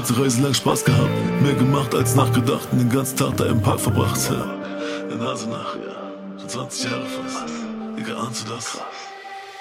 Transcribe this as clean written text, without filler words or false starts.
ganze Reise lang Spaß gehabt, mehr gemacht als nachgedacht und den ganzen Tag da im Park verbracht. Der Nase nach, ja, schon 20 Jahre fast. Digga, ahnst du das?